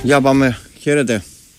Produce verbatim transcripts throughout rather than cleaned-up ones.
Για πάμε. Χαίρετε.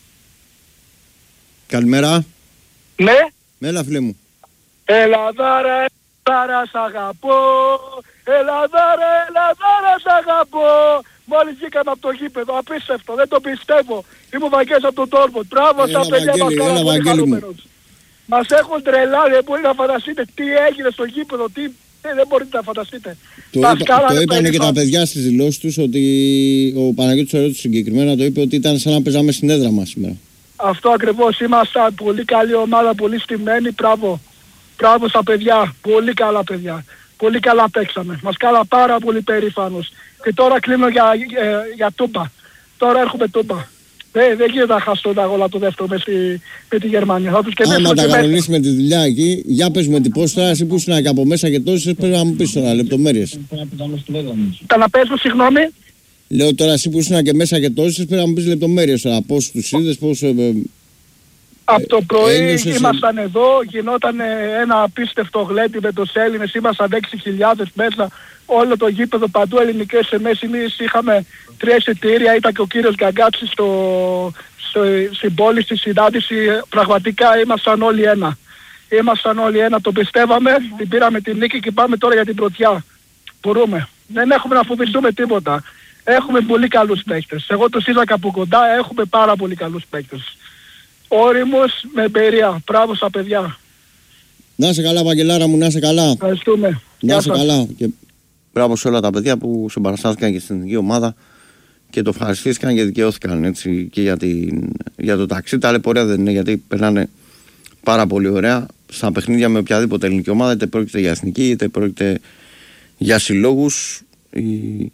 Καλημέρα. Ναι. Έλα φίλε μου. Ελλαδάρα, Ελλαδάρα σ' αγαπώ. Ελλαδάρα, Ελλαδάρα σ' αγαπώ. Μόλις βγήκαμε από το γήπεδο, απίστευτο, δεν το πιστεύω. Είμαι ο Βαγγέλης από τον Τόρμο. Μπράβο στα παιδιά μας, πάρα πολύ χαρούμενος. Μας έχουν τρελάρει, δεν μπορεί να φανταστείτε τι έγινε στο γήπεδο, τι δεν μπορείτε να φανταστείτε. Το, είπα, το είπανε και τα παιδιά στις δηλώσεις τους ότι ο Παναγιώτης Ορέτος συγκεκριμένα το είπε ότι ήταν σαν να παίζαμε στην έδρα μας σήμερα. Αυτό ακριβώς, ήμασταν πολύ καλή ομάδα, πολύ στημένοι, μπράβο. Μπράβο στα παιδιά, πολύ καλά παιδιά. Πολύ καλά παίξαμε, μας κάνα πάρα πολύ περήφανος. Και τώρα κλείνω για, για, για τούμπα. Τώρα έρχομαι τούμπα. Δεν, δεν γίνεται να χάσω τον αγώνα το δεύτερο με, στη, με τη Γερμανία. Θα τους κερδίσουμε. Άμα τα κανονίσουμε τη δουλειά εκεί, για πες με την πώς τώρα, εσύ που ήσουν και από μέσα και τόσες, πρέπει να μου πεις τώρα λεπτομέρειες. Τα να πες μου, συγγνώμη. Λέω τώρα εσύ που ήσουν και μέσα και τόσες, πρέπει να μου πεις λεπτομέρειες τώρα. Πώς τους είδες, πώς... Ε, ε, από το πρωί ένιωσες... ήμασταν εδώ, γινόταν ένα απίστευτο γλέντι με τους Έλληνες, ήμασταν έξι χιλιάδες μέσα, όλο το γήπεδο παντού ελληνικές εμείς, εμείς είχαμε τρία εισιτήρια, ήταν και ο κύριος Γκαγκάτσης στο, στο, στην πόλη, στη συνάντηση, πραγματικά ήμασταν όλοι ένα. Ήμασταν όλοι ένα, το πιστεύαμε, την πήραμε την νίκη και πάμε τώρα για την πρωτιά. Μπορούμε. Δεν έχουμε να φοβηθούμε τίποτα. Έχουμε πολύ καλούς παίκτες. Εγώ τους είδα από κοντά, έχουμε πάρα πολύ καλούς παίκτες. Όριμος με εμπειρία. Μπράβο στα παιδιά. Να είσαι καλά, Βαγγελάρα μου, να είσαι καλά. Ευχαριστούμε. Να είσαι καλά. Και μπράβο σε όλα τα παιδιά που συμπαραστάθηκαν και στην εθνική ομάδα και το ευχαριστήθηκαν και δικαιώθηκαν έτσι, και για, την, για το ταξί. Ταλαιπωρία δεν είναι, γιατί περνάνε πάρα πολύ ωραία στα παιχνίδια με οποιαδήποτε ελληνική ομάδα, είτε πρόκειται για εθνική, είτε πρόκειται για συλλόγους. Οι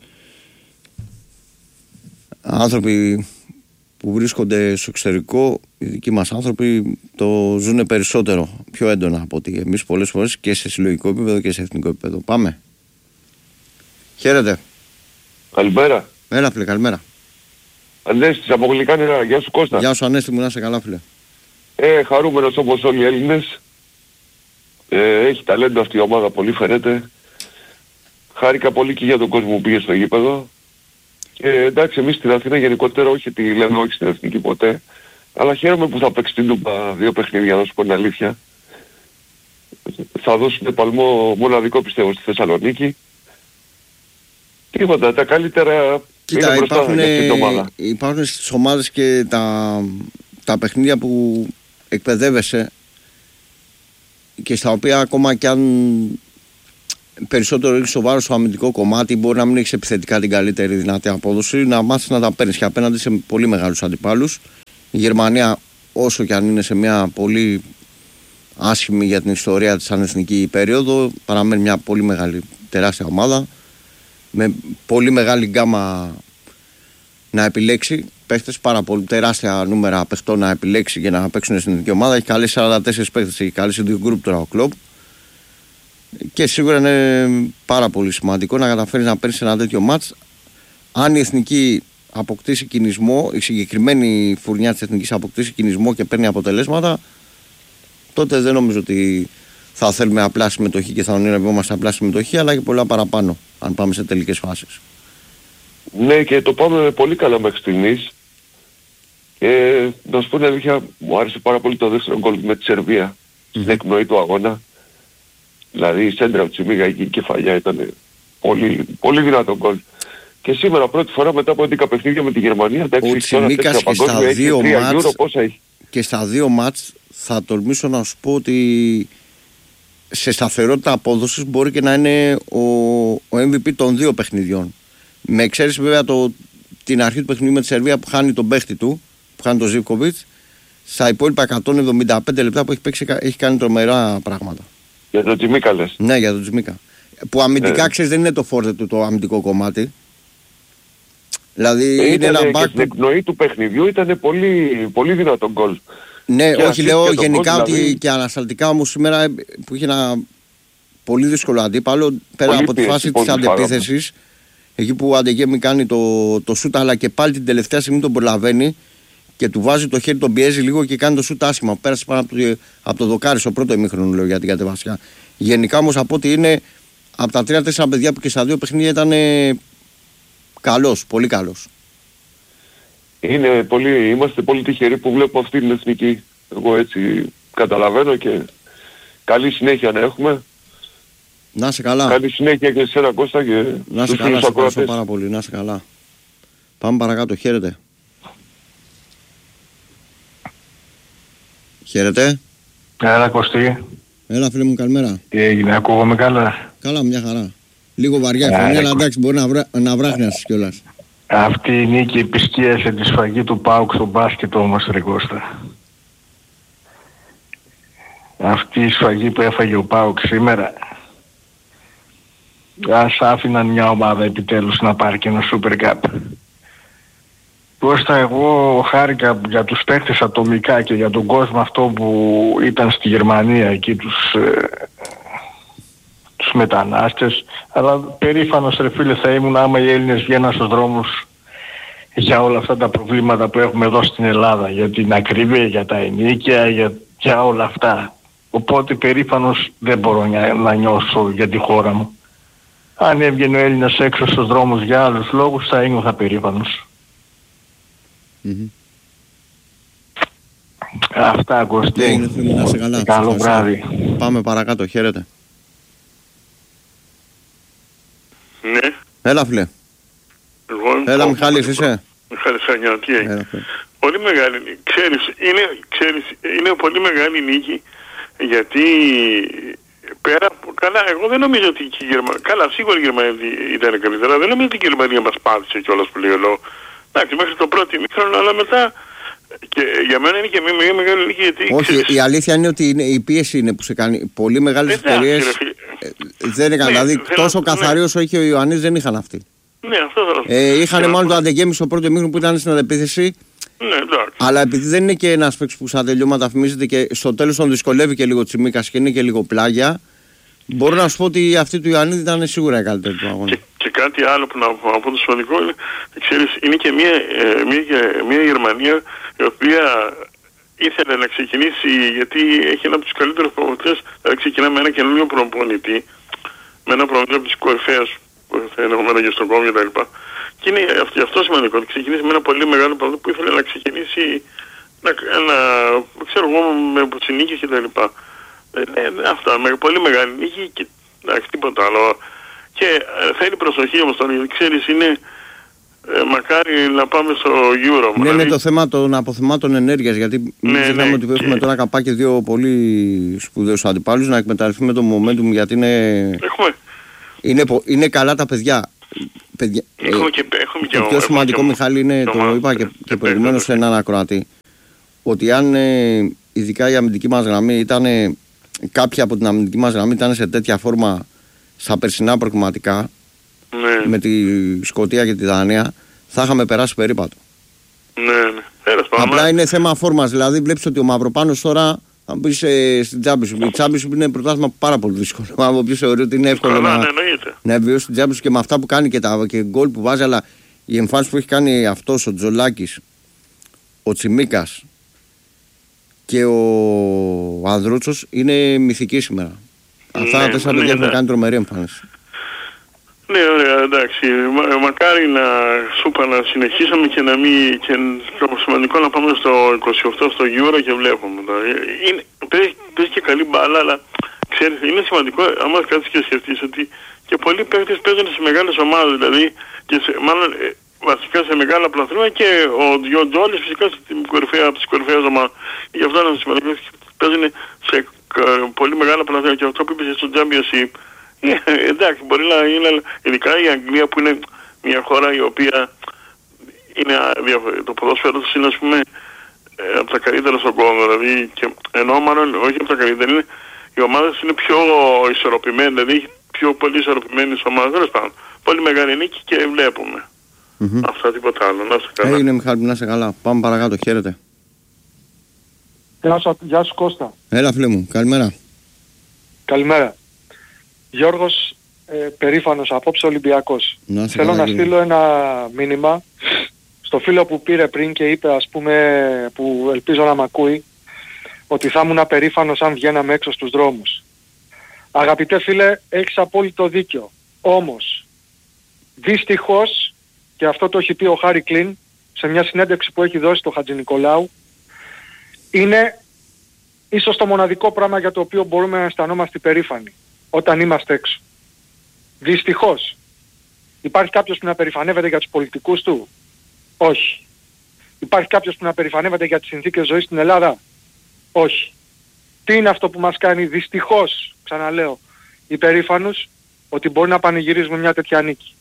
άνθρωποι που βρίσκονται στο εξωτερικό, οι δικοί μας άνθρωποι το ζουν περισσότερο, πιο έντονα από ότι εμείς πολλές φορές, και σε συλλογικό επίπεδο και σε εθνικό επίπεδο. Πάμε. Χαίρετε. Καλημέρα. Έλα φίλε, καλημέρα. Ανέστης από Γλυκάνηρα, γεια σου Κώστα. Γεια σου Ανέστη μου, να είσαι καλά φίλε. Ε, χαρούμενος όπως όλοι οι Έλληνες. Ε, έχει ταλέντο αυτή η ομάδα, πολύ φαίνεται. Χάρηκα πολύ και για τον κόσμο που πήγε στο γήπεδο. Και εντάξει, εμείς στην Αθήνα γενικότερα, όχι ότι λέμε όχι στην εθνική ποτέ, αλλά χαίρομαι που θα παίξει την Τούμπα δύο παιχνίδια, να σου πω την αλήθεια. Θα δώσουν παλμό μοναδικό πιστεύω στη Θεσσαλονίκη. Τίποτα, τα καλύτερα. Κοίτα, υπάρχουν, υπάρχουν στις ομάδες και τα, τα παιχνίδια που εκπαιδεύεσαι και στα οποία ακόμα κι αν περισσότερο ρίξεις το βάρος στο αμυντικό κομμάτι, μπορεί να μην έχεις επιθετικά την καλύτερη δυνατή απόδοση, να μάθεις να τα παίρνεις και απέναντι σε πολύ μεγάλους αντιπάλους. Η Γερμανία, όσο κι αν είναι σε μια πολύ άσχημη για την ιστορία της σαν εθνική περίοδο, παραμένει μια πολύ μεγάλη, τεράστια ομάδα με πολύ μεγάλη γκάμα να επιλέξει παίχτες, πάρα πολύ τεράστια νούμερα παιχτών να επιλέξει για να παίξουν στην εθνική ομάδα. Έχει καλέσει σαράντα τέσσερις παίχτες, έχει καλέσει δύο γκρουπ τώρα ο Κλοπ. Και σίγουρα είναι πάρα πολύ σημαντικό να καταφέρει να παίρνει ένα τέτοιο μάτς. Αν η εθνική αποκτήσει κινησμό, η συγκεκριμένη φουρνιά της εθνικής αποκτήσει κινησμό και παίρνει αποτελέσματα, τότε δεν νομίζω ότι θα θέλουμε απλά συμμετοχή και θα ονειρευόμαστε απλά συμμετοχή, αλλά και πολλά παραπάνω, αν πάμε σε τελικές φάσεις. Ναι, και το πάμε πολύ καλά μέχρι στιγμής. Και να σου πω την αλήθεια, μου άρεσε πάρα πολύ το δεύτερο γκολ με τη Σερβία, mm-hmm. στην εκπνοή του αγώνα. Δηλαδή η σέντρα του Τσιμίγα εκεί, η κεφαλιά ήταν πολύ, πολύ δυνατό γκολ. Και σήμερα πρώτη φορά μετά από έντεκα παιχνίδια με τη Γερμανία, ο Τσιμίκας και στα δύο μάτς και στα δύο μάτς θα τολμήσω να σου πω ότι σε σταθερότητα απόδοσης μπορεί και να είναι ο, ο εμ βι πι των δύο παιχνιδιών. Με εξαίρεση βέβαια το, την αρχή του παιχνιδιού με τη Σερβία που χάνει τον παίχτη του, που χάνει τον Ζίβκοβιτς, στα υπόλοιπα εκατόν εβδομήντα πέντε λεπτά που έχει παίξει έχει κάνει τρομερά πράγματα. Για τον Τσιμίκα λες. Ναι, για τον Τσιμίκα. Που αμυντικά ε. ξέρεις δεν είναι το φόρτε του το αμυντικό κομμάτι. Δηλαδή ε, είναι ένα back. Που... Στην εκπνοή του παιχνιδιού ήταν πολύ, πολύ δυνατό γκολ. Ναι, και όχι λέω γενικά goal, ότι δηλαδή... και ανασταλτικά όμως σήμερα που είχε ένα πολύ δύσκολο αντίπαλο, πέρα πολύ από τη φάση της αντεπίθεσης, εκεί που ο Αντεγέμι κάνει το, το σούτ, αλλά και πάλι την τελευταία στιγμή τον προλαβαίνει και του βάζει το χέρι, τον πιέζει λίγο και κάνει το σούτ άσχημα. Πέρασε πάνω από το, από το δοκάρι στο πρώτο ημίχρονο, λέω για την κατεβασιά. Γενικά όμως από ότι είναι από τα τρία τέσσερα παιδιά που και στα δύο παιχνίδια ήταν καλός, πολύ καλός. είναι πολύ, είμαστε πολύ τυχεροί που βλέπουμε αυτή την εθνική. Εγώ έτσι καταλαβαίνω και καλή συνέχεια να έχουμε. Να σε καλά. Καλή συνέχεια και σε εσένα Κώστα και να σε καλά, σε ευχαριστώ πάρα πολύ. Να σε καλά. Πάμε παρακάτω, χαίρετε. Χαίρετε. Έλα Κωστή. Έλα φίλε μου, καλημέρα. Τι έγινε, ακούγομαι καλά? Καλά, μια χαρά. Λίγο βαριά η φωνή, αλλά εντάξει, μπορεί να, βρά, να βράχνιασεις κιόλας. Αυτή η νίκη επισκίασε τη σφαγή του ΠΑΟΚ στο μπάσκετ όμως, ρε Κώστα. Αυτή η σφαγή που έφαγε ο ΠΑΟΚ σήμερα, ας άφηναν μια ομάδα επιτέλους να πάρει και ένα Super Cup. Κώστα, εγώ χάρηκα για τους παίκτες ατομικά και για τον κόσμο αυτό που ήταν στη Γερμανία εκεί, τους, ε, τους μετανάστες, αλλά περήφανος ρε φίλε θα ήμουν άμα οι Έλληνες βγαίναν στους δρόμους για όλα αυτά τα προβλήματα που έχουμε εδώ στην Ελλάδα, για την ακρίβεια, για τα ενοίκια, για, για όλα αυτά. Οπότε περήφανος δεν μπορώ να, να νιώσω για τη χώρα μου. Αν έβγαινε ο Έλληνας έξω στους δρόμους για άλλους λόγους θα ένιωθα περήφανος. Mm-hmm. Αυτά Κωστή. Είναι φίλοι, να σε καλά. Καλό βράδυ. Πάμε παρακάτω, χαίρετε. Ναι. Έλα φίλε. Λοιπόν, Έλα Μιχάλη, είσαι? Μιχάλη Σανιά, τι έγινε? Πολύ μεγάλη νίκη. Ξέρεις, είναι, ξέρεις, είναι πολύ μεγάλη νίκη γιατί πέρα από, καλά, εγώ δεν νομίζω ότι η Γερμανία, καλά σίγουρα η Γερμανία ήταν καλύτερα, δεν νομίζω ότι η Γερμανία μας πάτησε κιόλας που λέει ο λόγος. Εντάξει, μέχρι το πρώτο ημίχρονο, αλλά μετά και για μένα είναι και μια, μια μεγάλη νίκη γιατί... Όχι, ξέρεις, η αλήθεια είναι ότι είναι, η πίεση είναι που σε κάνει πολύ μεγάλες ευκαιρίες. Ε, δεν έκανε, ναι, δηλαδή τόσο να... καθαρή όσο είχε ο Ιωαννής δεν είχαν αυτοί. Ναι, αυτό θα ε, είχαν μάλλον το Αντεγέμι στο πρώτο ημίχρονο που ήταν στην αντεπίθεση. Ναι, εντάξει. Αλλά επειδή δεν είναι και ένας παίκτης που στα τελειώματα θυμίζεται και στο τέλος τον δυσκολεύει και λίγο Τσιμίκας και είναι και λίγο πλάγια, μπορώ να σου πω ότι αυτή του Ιωαννίδη ήταν σίγουρα η καλύτερη του αγώνα. Και, και κάτι άλλο που να πω το σημαντικό είναι, ξέρεις, είναι και μια, ε, μια, μια Γερμανία η οποία ήθελε να ξεκινήσει, γιατί έχει ένα από τους καλύτερους προπονητές, δηλαδή ξεκινά με ένα καινούριο προπονητή, με ένα προπονητή από τις κορυφαίες που θα είναι ενδεχομένα και στον κόμμα και τα λοιπά. Και είναι αυτό, αυτό σημαντικό, ότι ξεκινήσει με ένα πολύ μεγάλο προπονητή που ήθελε να ξεκινήσει, να, να, ξέρω εγώ, με ποτσινίκες και τα λοιπά. Ε, αυτά, με πολύ μεγάλη νίκη και εντάξει, τίποτα άλλο. Και ε, θέλει προσοχή όμως τώρα, γιατί ξέρεις είναι ε, μακάρι να πάμε στο Euro. Ναι, δηλαδή... είναι το θέμα των αποθεμάτων ενέργειας, γιατί μην ναι, ξεχνάμε ναι, ότι και... έχουμε τώρα καπάκι δύο πολύ σπουδαίους αντιπάλους, να εκμεταλλευτούμε το momentum, γιατί είναι... Έχουμε. Είναι, είναι καλά τα παιδιά. παιδιά. Έχουμε και, έχουμε το πιο σημαντικό, και... Μιχάλη, είναι, το, το είπα και, και, και προηγουμένως σε έναν ακροατή, ότι αν ε, ειδικά η αμυντική μας γραμμή ήταν... Κάποια από την αμυντική μας γραμμή ήταν σε τέτοια φόρμα στα περσινά προκριματικά, ναι, με τη Σκωτία και τη Δανία, θα είχαμε περάσει περίπατο. Ναι, ναι. Έλα, απλά είναι θέμα φόρμας. Δηλαδή, βλέπεις ότι ο Μαυροπάνος τώρα θα μπει στην Championship. Η Championship είναι πρωτάθλημα πάρα πολύ δύσκολο. Αν όποιος θεωρεί ότι είναι εύκολο καλά, να, ναι, να βιώσει την Championship και με αυτά που κάνει και τα και γκολ που βάζει, αλλά η εμφάνιση που έχει κάνει αυτός ο Τζολάκης, ο Τσιμίκας και ο Ανδρούτσος είναι μυθική σήμερα. Ναι, αυτά τα τέσσερα παιδιά έχουν κάνει τρομερή εμφάνιση. Ναι, ωραία, εντάξει. Μα, μακάρι να σούπα να συνεχίσαμε και να μην... Και το σημαντικό να πάμε στο είκοσι οκτώ στο Euro και βλέπουμε. Είναι, παίζει, παίζει και καλή μπάλα, αλλά ξέρεις, είναι σημαντικό άμα κάτσεις και σκεφτείς ότι και πολλοί παίκτες παίζουν σε μεγάλες ομάδες, δηλαδή και σε, μάλλον ε, βασικά σε μεγάλα πλαθρούμα και ο Διοντζόλης φυσικά στην κορυφαία, από τις κορυφαίες ομάδες. Γι' αυτό είναι σημαντικό, παίζουν σε πολύ μεγάλα πλαθρούμα και αυτό που είπες στο Championship. Ε, εντάξει, μπορεί να είναι, ειδικά η Αγγλία που είναι μια χώρα η οποία είναι, το ποδόσφαιρο της είναι, ας πούμε, ε, από τα καλύτερα στον κόσμο, δηλαδή, και, ενώ μάλλον όχι από τα καλύτερα, είναι, οι ομάδες είναι πιο ισορροπημένες, δηλαδή πιο πολύ ισορροπημένες ομάδες, τέλος πάντων. Πολύ μεγάλη νίκη και βλέπουμε. Mm-hmm. Αυτά, τίποτα άλλο. Να είσαι καλά. Έγινε Μιχάλη, να είσαι καλά. Πάμε παρακάτω, χαίρετε. Γεια σου, γεια σου Κώστα. Έλα φίλε μου, καλημέρα. Καλημέρα. Γιώργος, ε, περήφανος απόψε Ολυμπιακός. Να Θέλω καλά, να κύριε. στείλω ένα μήνυμα στο φίλο που πήρε πριν και είπε, ας πούμε, που ελπίζω να μ' ακούει, ότι θα ήμουν περήφανος αν βγαίναμε έξω στους δρόμους. Αγαπητέ φίλε, έχεις απόλυτο δίκιο. Όμως, δυστυχώς, και αυτό το έχει πει ο Χάρι Κλίν, σε μια συνέντευξη που έχει δώσει στο Χατζηνικολάου, είναι ίσως το μοναδικό πράγμα για το οποίο μπορούμε να αισθανόμαστε υπερήφανοι όταν είμαστε έξω. Δυστυχώς, υπάρχει κάποιος που να περηφανεύεται για τους πολιτικούς του? Όχι. Υπάρχει κάποιος που να περηφανεύεται για τις συνθήκες ζωής στην Ελλάδα? Όχι. Τι είναι αυτό που μας κάνει δυστυχώς, ξαναλέω, υπερήφανους? Ότι μπορεί να πανηγυρίζουμε μια τέτοια νίκη.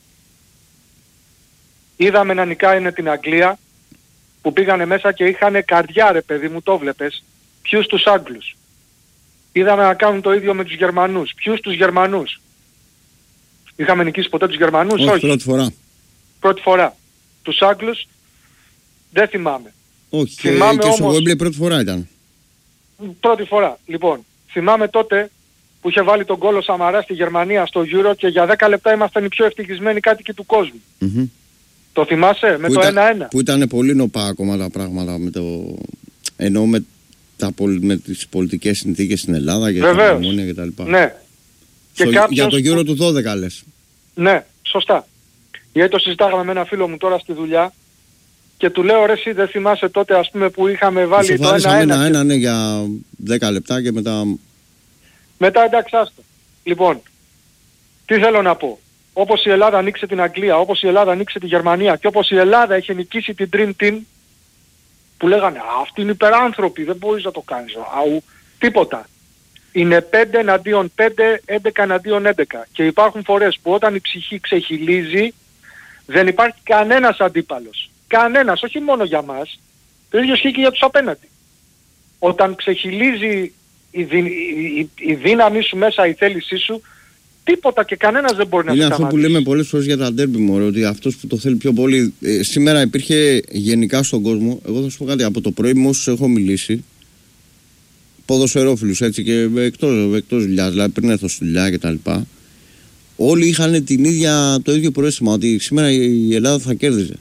Είδαμε να νικάνε την Αγγλία, που πήγανε μέσα και είχανε καρδιά, ρε παιδί μου, το βλέπες. Ποιους? Τους Άγγλους. Είδαμε να κάνουν το ίδιο με τους Γερμανούς. Ποιους? Τους Γερμανούς. Είχαμε νικήσει ποτέ τους Γερμανούς? Όχι, Όχι. πρώτη φορά. Πρώτη φορά. Τους Άγγλους δεν θυμάμαι. Όχι, θυμάμαι και, και στο όμως... Wembley πρώτη φορά ήταν. Πρώτη φορά. Λοιπόν, θυμάμαι τότε που είχε βάλει τον γκολ ο Σαμαράς στη Γερμανία στο Euro και για δέκα λεπτά ήμασταν οι πιο ευτυχισμένοι κάτοικοι του κόσμου. Mm-hmm. Το θυμάσαι με που το ήταν, ένα ένα? Που ήταν πολύ νοπά ακόμα τα πράγματα με το... ενώ με, τα, με τις πολιτικές συνθήκες στην Ελλάδα και Βεβαίως. τα μνημόνια και τα λοιπά. Ναι. Στο, Και κάποιος... Για το γύρο του δώδεκα λες. Ναι, σωστά. Γιατί το συζητάγαμε με ένα φίλο μου τώρα στη δουλειά και του λέω, ρε εσύ δεν θυμάσαι τότε ας πούμε που είχαμε βάλει το ένα ένα? ένα ένα, ναι, για δέκα λεπτά και μετά... Μετά εντάξει άστο. Λοιπόν, τι θέλω να πω. Όπως η Ελλάδα ανοίξε την Αγγλία, όπως η Ελλάδα ανοίξε τη Γερμανία και όπως η Ελλάδα είχε νικήσει την Dream Team, που λέγανε αυτοί είναι υπεράνθρωποι, δεν μπορείς να το κάνεις. Αου, τίποτα. Είναι πέντε εναντίον πέντε, έντεκα εναντίον έντεκα. Και υπάρχουν φορές που όταν η ψυχή ξεχυλίζει δεν υπάρχει κανένας αντίπαλος. Κανένας, όχι μόνο για μας. Το ίδιο ισχύει και για τους απέναντι. Όταν ξεχυλίζει η, δυ, η, η, η δύναμή σου μέσα, η θέλησή σου, τίποτα και κανένας δεν μπορεί να είναι σε αυτό σταματήσει. που λέμε πολλές φορές για τα ντέρμπι μου, ότι αυτός που το θέλει πιο πολύ... Ε, σήμερα υπήρχε γενικά στον κόσμο, εγώ θα σου πω κάτι, από το πρωί με όσους έχω μιλήσει, ποδοσφαιρόφιλους έτσι και εκτός, εκτός δουλειάς, δηλαδή πριν έρθω στη δουλειά και τα λοιπά, όλοι είχαν την ίδια, το ίδιο προαίσθημα, ότι σήμερα η Ελλάδα θα κέρδιζε.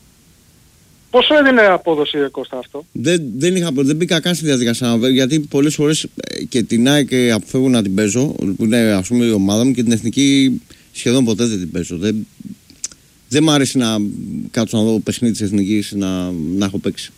Πόσο έδινε απόδοση Κώστα αυτό? Δεν, δεν, είχα, δεν μπήκα καν στη διαδικασία, γιατί πολλές φορές και την ΑΕΚ αποφεύγω να την παίζω, που είναι ας πούμε η ομάδα μου, και την εθνική σχεδόν ποτέ δεν την παίζω. Δεν, δεν μ' άρεσε να κάτσω να δω παιχνίδι της εθνικής, να, να έχω παίξει.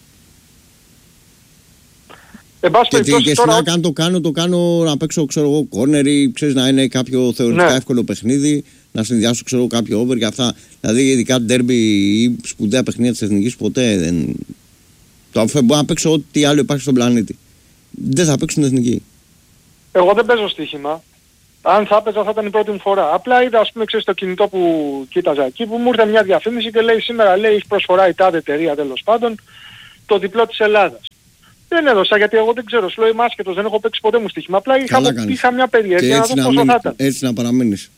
Εν πάση Και, περιπτώσει και τώρα... στην ΑΕΚ αν το κάνω, το κάνω να παίξω ξέρω εγώ κόρνερ ή ξέρεις να είναι κάποιο θεωρητικά Ναι. εύκολο παιχνίδι, να συνδυάσω ξέρω εγώ κάποιο over και αυτά. Δηλαδή ειδικά ντέρμπι ή σπουδαία παιχνίδια της εθνικής ποτέ δεν... Το αφού μπορώ να παίξω ό,τι άλλο υπάρχει στον πλανήτη. Δεν θα παίξω την εθνική. Εγώ δεν παίζω στοίχημα. Αν θα έπαιζα θα ήταν η πρώτη μου φορά. Απλά είδα ας πούμε ξέρεις το κινητό που κοίταζα εκεί που μου ήρθε μια διαφήμιση και λέει σήμερα λέει έχει προσφορά η τάδε εταιρεία τέλος πάντων το διπλό της Ελλάδας. Δεν έδωσα γιατί εγώ δεν ξέρω, σου λέω είμαι άσχετος, δεν έχω παίξει ποτέ μου στοίχημα. Απλά είχα, είχα μια περιέργεια να δω πόσο θα ήταν. Έτσι να παραμείνεις.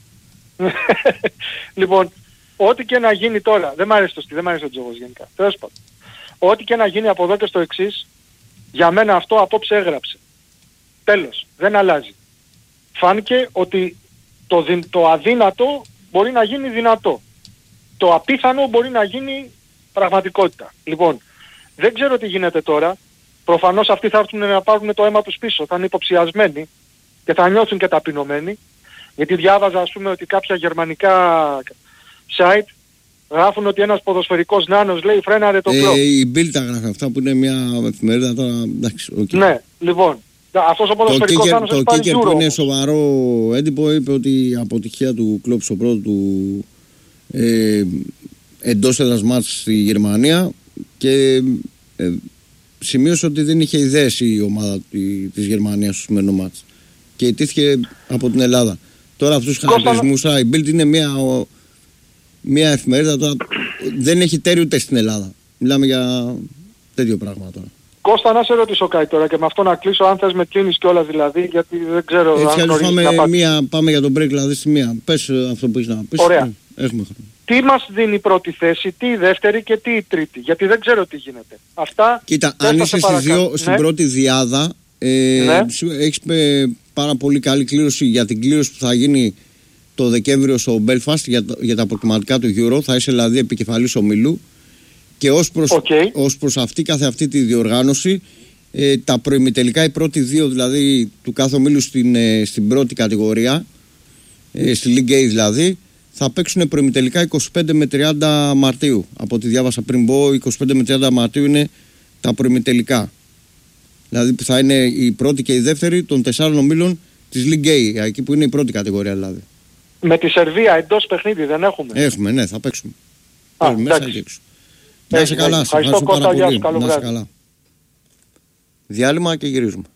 Λοιπόν, ό,τι και να γίνει τώρα, δεν μ' αρέσει το στυλ, δεν μ' αρέσει το τζόγος γενικά. Τέλος πάντων. Ό,τι και να γίνει από εδώ και στο εξής, για μένα αυτό απόψε έγραψε. Τέλος, δεν αλλάζει. Φάνηκε ότι το, δυ, το αδύνατο μπορεί να γίνει δυνατό. Το απίθανο μπορεί να γίνει πραγματικότητα. Λοιπόν, δεν ξέρω τι γίνεται τώρα. Προφανώς αυτοί θα έρθουν να πάρουν το αίμα τους πίσω. Θα είναι υποψιασμένοι και θα νιώθουν και ταπεινωμένοι. Γιατί διάβαζα ας πούμε ότι κάποια γερμανικά site γράφουν ότι ένας ποδοσφαιρικός νάνος λέει φρέναρε το κλόπ. Ε, η Bild τα γράφει αυτά που είναι μια εφημερίδα τώρα. Εντάξει, okay. Ναι, λοιπόν. Αυτός ο ποδοσφαιρικός νάνος έχει πάρει Euro. Το Kicker που είναι όμως. σοβαρό έντυπο είπε ότι η αποτυχία του κλόπ στο πρώτο του ε, εντός έδρας μάτς στη Γερμανία και ε, σημείωσε ότι δεν είχε ιδέες η ομάδα της Γερμανίας στο σημερινό μάτς και ιτήθηκε από την Ελλάδα. Τώρα αυτούς τους χαρακτηρισμούς, η Bild είναι μια, ο, μια εφημερίδα τώρα, δεν έχει τέρι ούτε στην Ελλάδα. Μιλάμε για τέτοιο πράγμα τώρα. Κώστα, να σε ρωτήσω κάτι τώρα και με αυτό να κλείσω, αν θες με κλείνεις κιόλας δηλαδή, γιατί δεν ξέρω έτσι, αν γνωρίζεις την απάντηση. Μία, πάμε για τον break δηλαδή στη μία. Πες αυτό που έχεις να πεις. Ωραία. Έχουμε χρόνο. Τι μας δίνει η πρώτη θέση, τι η δεύτερη και τι η τρίτη, γιατί δεν ξέρω τι γίνεται. Αυτά... Κοίτα, αν είσαι στις δύο, ναι. στην πρώτη διάδα, ε, ναι. έχεις ε, πάρα πολύ καλή κλήρωση για την κλήρωση που θα γίνει το Δεκέμβριο στο Belfast για, για τα προκριματικά του Euro. Θα είσαι δηλαδή επικεφαλής ομίλου. Και ως προς, okay. ως προς αυτή καθε αυτή τη διοργάνωση, ε, τα προημιτελικά, οι πρώτοι δύο δηλαδή του κάθε ομίλου στην, ε, στην πρώτη κατηγορία, ε, στη League A δηλαδή, θα παίξουν προημιτελικά είκοσι πέντε με τριάντα Μαρτίου. Από ό,τι διάβασα πριν πω, είκοσι πέντε με τριάντα Μαρτίου είναι τα προημιτελικά. Δηλαδή που θα είναι η πρώτη και η δεύτερη των τεσσάρων ομίλων της League A, εκεί που είναι η πρώτη κατηγορία δηλαδή. Με τη Σερβία εντός παιχνίδι δεν έχουμε. Έχουμε, ναι, θα παίξουμε. Α, μέσα και έξω. Να είσαι καλά, σε ευχαριστώ πάρα πολύ. Να είσαι καλά. Διάλειμμα και γυρίζουμε.